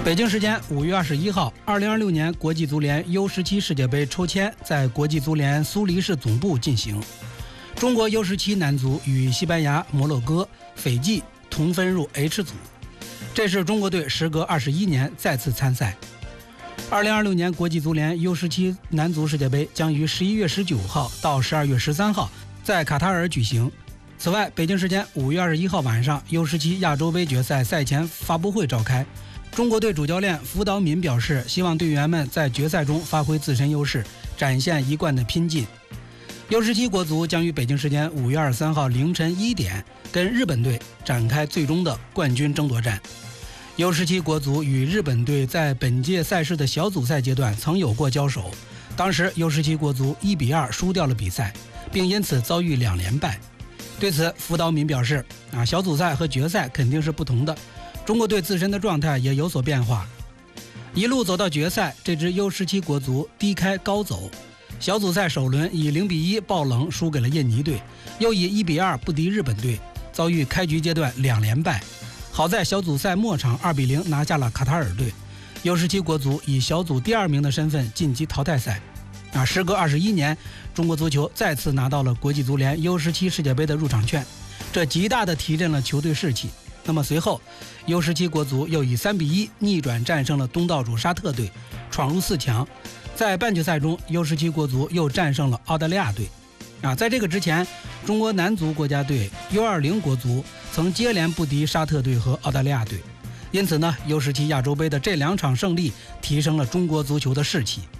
北京时间5月21号，2026年国际足联 U17 世界杯抽签在国际足联苏黎世总部进行。中国 U17 男足与西班牙、摩洛哥、斐济同分入 H 组，这是中国队时隔21年再次参赛。2026年国际足联 U17 男足世界杯将于11月19号到12月13号在卡塔尔举行。此外，北京时间5月21号晚上 U17 亚洲杯决赛赛前发布会召开。中国队主教练福岛敏表示，希望队员们在决赛中发挥自身优势，展现一贯的拼劲。U17 国足将于北京时间5月23号凌晨1点跟日本队展开最终的冠军争夺战。U17 国足与日本队在本届赛事的小组赛阶段曾有过交手，当时 U17 国足1-2输掉了比赛，并因此遭遇2连败。对此，福岛敏表示，小组赛和决赛肯定是不同的，中国队自身的状态也有所变化。一路走到决赛，这支 U17 国足低开高走，小组赛首轮以0-1爆冷输给了印尼队，又以1-2不敌日本队，遭遇开局阶段2连败。好在小组赛末场2-0拿下了卡塔尔队， U17 国足以小组第2名的身份晋级淘汰赛。时隔21年，中国足球再次拿到了国际足联 U17 世界杯的入场券，这极大地提振了球队士气。那么随后 U17 国足又以3-1逆转战胜了东道主沙特队，闯入4强。在半决赛中 U17 国足又战胜了澳大利亚队。在这个之前，中国男足国家队 U20 国足曾接连不敌沙特队和澳大利亚队，因此呢 U17 亚洲杯的这2场胜利提升了中国足球的士气。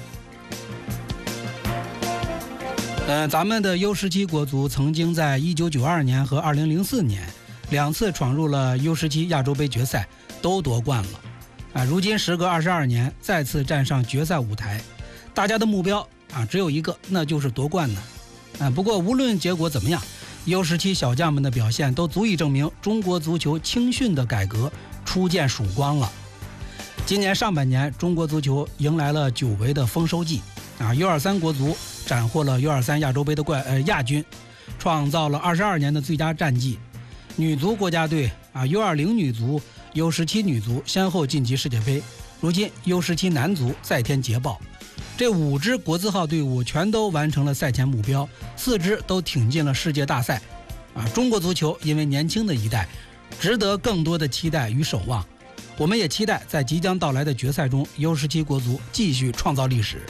咱们的 U17 国足曾经在1992年和2004年2次闯入了 U17 亚洲杯决赛，都夺冠了。如今时隔22年再次站上决赛舞台，大家的目标只有一个，那就是夺冠呢。不过无论结果怎么样， U17 小将们的表现都足以证明中国足球青训的改革初见曙光了。今年上半年，中国足球迎来了久违的丰收季。U23 国足斩获了 U23 亚洲杯的亚军，创造了22年的最佳战绩。女足国家队U20 女足、U17 女足先后晋级世界杯。如今 U17 男足再添捷报，这5支国字号队伍全都完成了赛前目标，4支都挺进了世界大赛。中国足球因为年轻的一代，值得更多的期待与守望。我们也期待在即将到来的决赛中 U17 国足继续创造历史。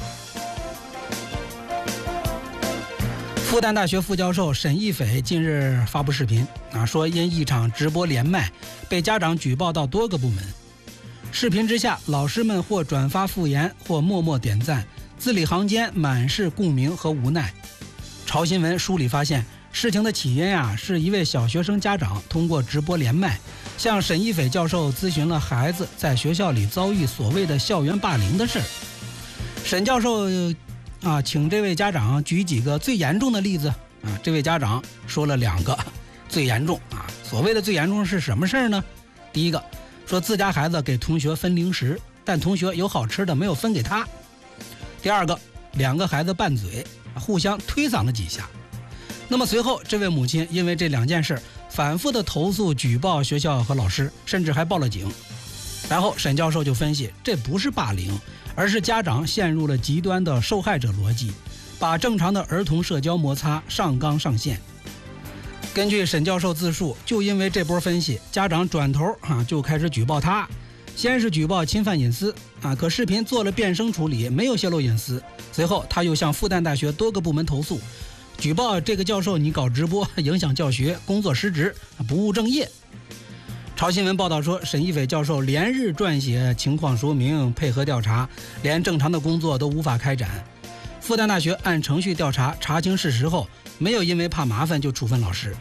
复旦大学副教授沈一斐近日发布视频，说因一场直播连麦被家长举报到多个部门。视频之下，老师们或转发附言，或默默点赞，字里行间满是共鸣和无奈。潮新闻梳理发现，事情的起因是一位小学生家长通过直播连麦向沈一斐教授咨询了孩子在学校里遭遇所谓的校园霸凌的事。沈教授请这位家长举几个最严重的例子。这位家长说了2个最严重。所谓的最严重是什么事儿呢？第一个，说自家孩子给同学分零食，但同学有好吃的没有分给他。第二个，2个孩子拌嘴，互相推搡了几下。那么随后，这位母亲因为这2件事反复的投诉举报学校和老师，甚至还报了警。然后沈教授就分析，这不是霸凌，而是家长陷入了极端的受害者逻辑，把正常的儿童社交摩擦上纲上线。根据沈教授自述，就因为这波分析，家长转头就开始举报他。先是举报侵犯隐私可视频做了变声处理，没有泄露隐私。随后他又向复旦大学多个部门投诉，举报这个教授你搞直播影响教学，工作失职，不务正业。潮新闻报道说，沈一斐教授连日撰写情况说明，配合调查，连正常的工作都无法开展。复旦大学按程序调查，查清事实后，没有因为怕麻烦就处分老师。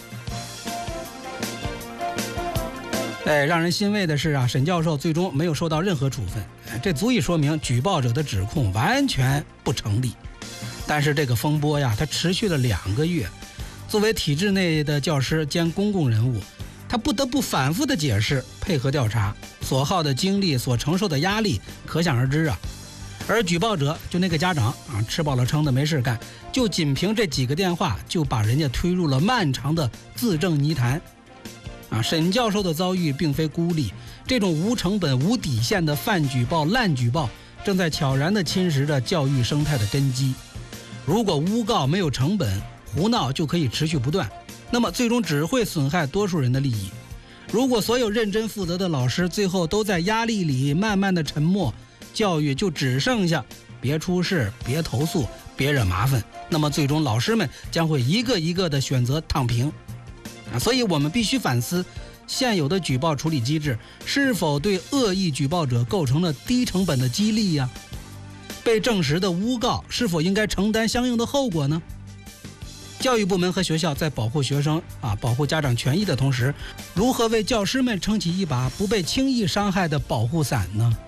让人欣慰的是沈教授最终没有受到任何处分，这足以说明举报者的指控完全不成立。但是这个风波它持续了2个月，作为体制内的教师兼公共人物，他不得不反复的解释，配合调查，所耗的精力，所承受的压力可想而知。而举报者就那个家长吃饱了撑的没事干，就仅凭这几个电话就把人家推入了漫长的自证泥潭。 沈教授的遭遇并非孤立，这种无成本无底线的泛举报滥举报正在悄然地侵蚀着教育生态的根基。如果诬告没有成本，胡闹就可以持续不断，那么最终只会损害多数人的利益。如果所有认真负责的老师最后都在压力里慢慢的沉默，教育就只剩下别出事、别投诉、别惹麻烦，那么最终老师们将会一个一个的选择躺平。所以我们必须反思现有的举报处理机制是否对恶意举报者构成了低成本的激励呀？被证实的诬告是否应该承担相应的后果呢？教育部门和学校在保护学生保护家长权益的同时，如何为教师们撑起一把不被轻易伤害的保护伞呢？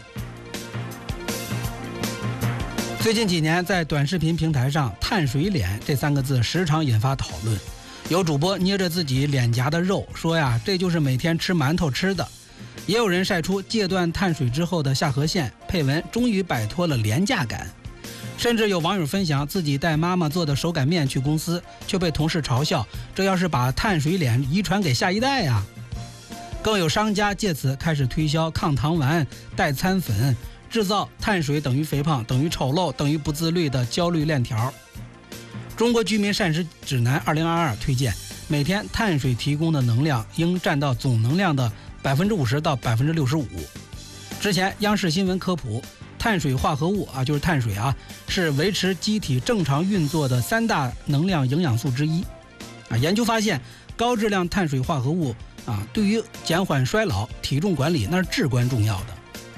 最近几年，在短视频平台上，碳水脸这3个字时常引发讨论。有主播捏着自己脸颊的肉说呀，这就是每天吃馒头吃的。也有人晒出戒断碳水之后的下颌线，配文终于摆脱了廉价感。甚至有网友分享自己带妈妈做的手擀面去公司，却被同事嘲笑，这要是把碳水脸遗传给下一代呀。更有商家借此开始推销抗糖丸、代餐粉，制造碳水等于肥胖、等于丑陋、等于不自律的焦虑链条。中国居民膳食指南2022推荐，每天碳水提供的能量应占到总能量的50%到65%。之前央视新闻科普，碳水化合物就是碳水是维持机体正常运作的3大能量营养素之一。研究发现，高质量碳水化合物对于减缓衰老、体重管理那是至关重要的。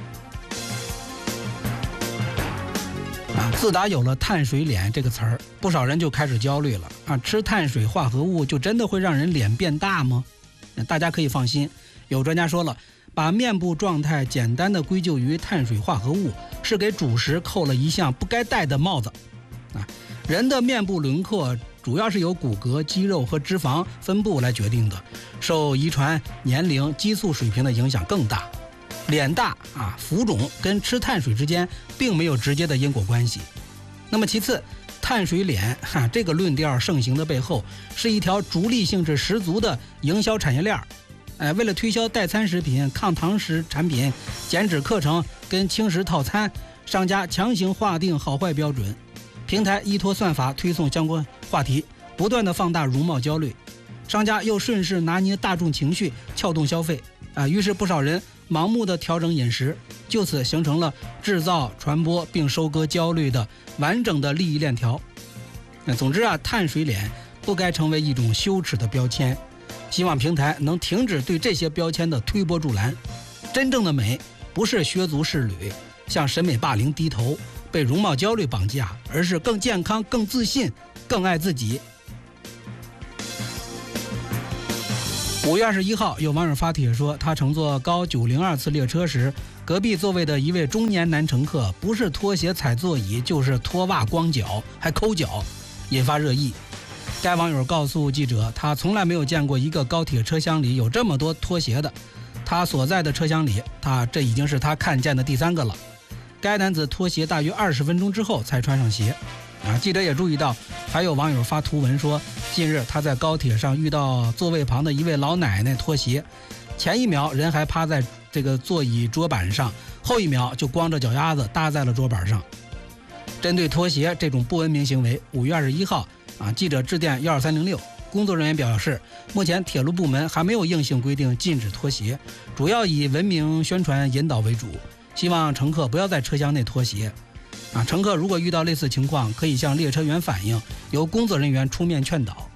自打有了碳水脸这个词儿，不少人就开始焦虑了吃碳水化合物就真的会让人脸变大吗？大家可以放心，有专家说了，把面部状态简单的归咎于碳水化合物，是给主食扣了一项不该戴的帽子。人的面部轮廓主要是由骨骼、肌肉和脂肪分布来决定的，受遗传、年龄、激素水平的影响更大。脸大浮肿跟吃碳水之间并没有直接的因果关系。那么其次，碳水脸这个论调盛行的背后，是一条逐利性质十足的营销产业链。为了推销代餐食品、抗糖食产品、减脂课程跟轻食套餐，商家强行划定好坏标准，平台依托算法推送相关话题，不断的放大容貌焦虑，商家又顺势拿捏大众情绪，撬动消费于是不少人盲目的调整饮食，就此形成了制造、传播并收割焦虑的完整的利益链条。总之碳水脸不该成为一种羞耻的标签，希望平台能停止对这些标签的推波助澜。真正的美不是削足适履，向审美霸凌低头，被容貌焦虑绑架，而是更健康、更自信、更爱自己。5月21号，有网友发帖说，他乘坐高902次列车时，隔壁座位的一位中年男乘客不是脱鞋踩座椅，就是脱袜光脚，还抠脚，引发热议。该网友告诉记者，他从来没有见过一个高铁车厢里有这么多脱鞋的。他所在的车厢里，这已经是他看见的第3个了。该男子脱鞋大约20分钟之后才穿上鞋。记者也注意到，还有网友发图文说，近日他在高铁上遇到座位旁的一位老奶奶脱鞋，前一秒人还趴在这个座椅桌板上，后一秒就光着脚丫子搭在了桌板上。针对脱鞋这种不文明行为，5月21号记者致电12306，工作人员表示，目前铁路部门还没有硬性规定禁止脱鞋，主要以文明宣传引导为主，希望乘客不要在车厢内脱鞋。乘客如果遇到类似情况，可以向列车员反映，由工作人员出面劝导。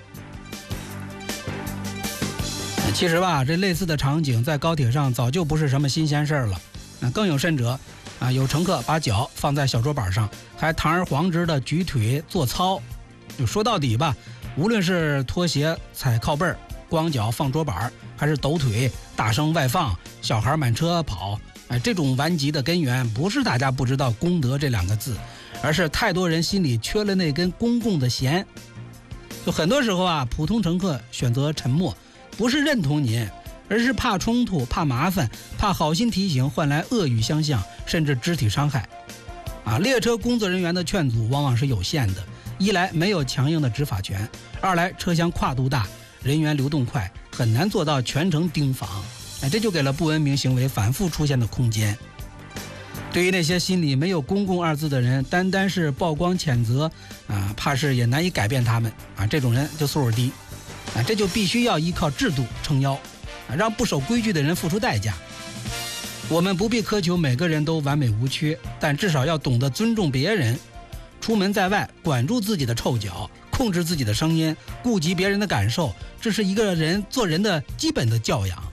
其实这类似的场景在高铁上早就不是什么新鲜事儿了。更有甚者有乘客把脚放在小桌板上，还堂而皇之的举腿做操。就说到底无论是脱鞋踩靠背儿、光脚放桌板，还是抖腿大声外放、小孩满车跑，这种顽疾的根源不是大家不知道公德这2个字，而是太多人心里缺了那根公共的弦。就很多时候普通乘客选择沉默，不是认同您，而是怕冲突、怕麻烦、怕好心提醒换来恶语相向，甚至肢体伤害。列车工作人员的劝阻往往是有限的，一来没有强硬的执法权，二来车厢跨度大，人员流动快， 很难做到全程盯防，这就给了不文明行为反复出现的空间。对于那些心里没有公共二字的人，单单是曝光谴责怕是也难以改变他们这种人就素质低这就必须要依靠制度撑腰让不守规矩的人付出代价。我们不必苛求每个人都完美无缺，但至少要懂得尊重别人，出门在外管住自己的臭脚，控制自己的声音，顾及别人的感受，这是一个人做人的基本的教养。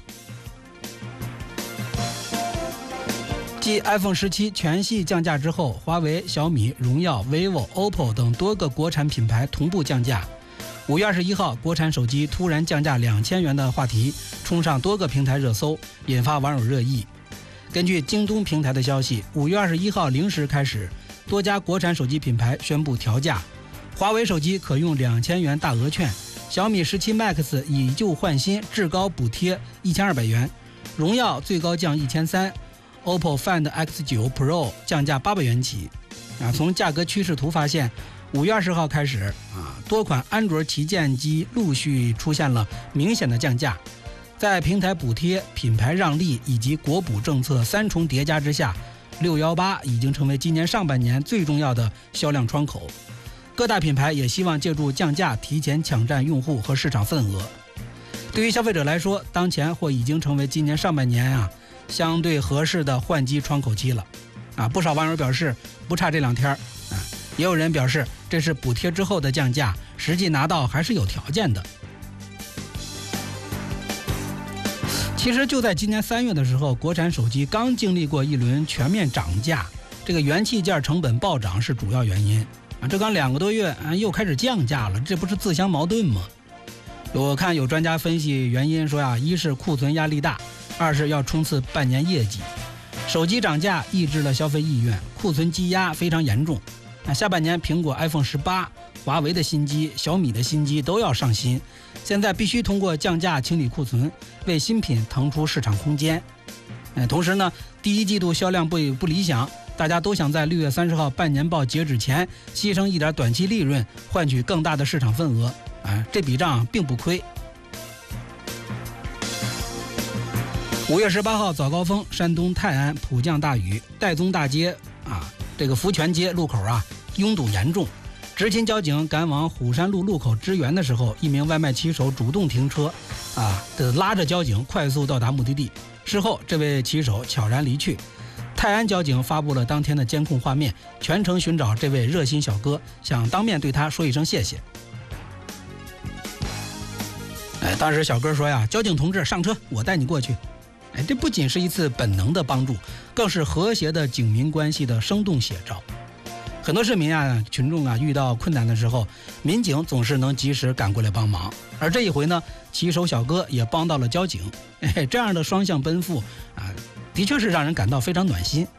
继 iPhone 17全系降价之后，华为、小米、荣耀、vivo、OPPO 等多个国产品牌同步降价。5月21号，国产手机突然降价2000元的话题冲上多个平台热搜，引发网友热议。根据京东平台的消息，5月21号0时开始，多家国产手机品牌宣布调价。华为手机可用2000元大额券，小米17 Max 以旧换新至高补贴1200元，荣耀最高降1300，OPPO Find X9 Pro 降价800元起。从价格趋势图发现，5月20号开始多款安卓旗舰机陆续出现了明显的降价。在平台补贴、品牌让利以及国补政策三重叠加之下，618已经成为今年上半年最重要的销量窗口。各大品牌也希望借助降价提前抢占用户和市场份额。对于消费者来说，当前或已经成为今年上半年相对合适的换机窗口期了。不少网友表示不差这2天也有人表示这是补贴之后的降价，实际拿到还是有条件的。其实就在今年3月的时候，国产手机刚经历过一轮全面涨价，这个元器件成本暴涨是主要原因这刚2个多月又开始降价了，这不是自相矛盾吗？我看有专家分析原因说一是库存压力大，二是要冲刺半年业绩。手机涨价抑制了消费意愿，库存积压非常严重。下半年苹果 iPhone 18、华为的新机、小米的新机都要上新，现在必须通过降价清理库存，为新品腾出市场空间。同时呢，第一季度销量不理想，大家都想在6月30号半年报截止前牺牲一点短期利润，换取更大的市场份额这笔账并不亏。5月18号早高峰，山东泰安普降大雨，岱宗大街这个福泉街路口拥堵严重。执勤交警赶往虎山路路口支援的时候，一名外卖骑手主动停车拉着交警快速到达目的地。事后这位骑手悄然离去。泰安交警发布了当天的监控画面，全程寻找这位热心小哥，想当面对他说一声谢谢。当时小哥说交警同志上车，我带你过去。这不仅是一次本能的帮助，更是和谐的警民关系的生动写照。很多市民群众遇到困难的时候，民警总是能及时赶过来帮忙，而这一回呢，骑手小哥也帮到了交警。这样的双向奔赴的确是让人感到非常暖心。